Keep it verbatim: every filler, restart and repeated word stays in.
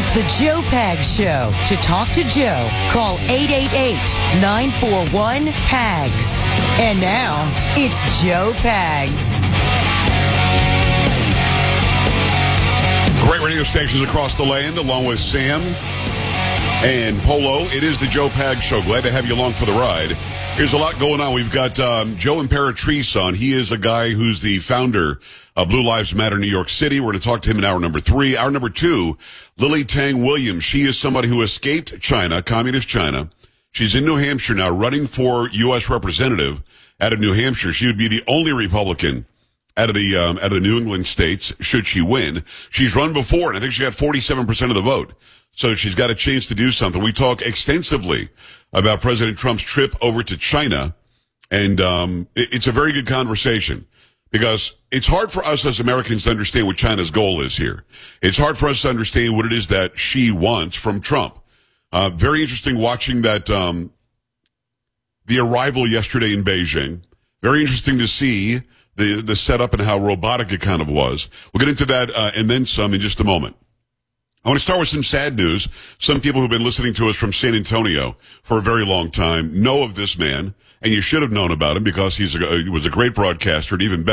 is the Joe Pags Show. To talk to Joe, call eight eight eight, nine four one, P A G S. And now, it's Joe Pags. Great radio stations across the land, along with Sam and Polo. It is the Joe Pags Show. Glad to have you along for the ride. Here's a lot going on. We've got um, Joe Imperatrice on. He is a guy who's the founder of Blue Lives Matter New York City. We're going to talk to him in hour number three. Hour number two, Lily Tang Williams. She is somebody who escaped China, communist China. She's in New Hampshire now, running for U S representative out of New Hampshire. She would be the only Republican out of the um, out of the New England states should she win. She's run before, and I think she got forty-seven percent of the vote. So she's got a chance to do something. We talk extensively about President Trump's trip over to China, and um, it, it's a very good conversation because it's hard for us as Americans to understand what China's goal is here. It's hard for us to understand what it is that she wants from Trump. Uh, very interesting watching that um, the arrival yesterday in Beijing. Very interesting to see the the setup and how robotic it kind of was. We'll get into that uh, and then some in just a moment. I want to start with some sad news. Some people who've been listening to us from San Antonio for a very long time know of this man, and you should have known about him because he's a, he was a great broadcaster and even better.